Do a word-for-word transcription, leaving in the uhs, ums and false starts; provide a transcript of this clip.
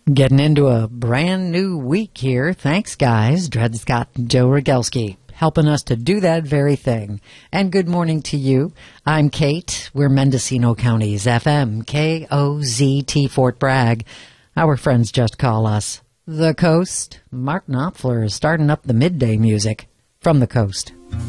Getting into a brand new week here. Thanks, guys. Dred Scott and Joe Rogelski helping us to do that very thing. And good morning to you. I'm Kate. We're Mendocino County's F M K O Z T Fort Bragg. Our friends just call us The Coast. Mark Knopfler is starting up the midday music from the coast.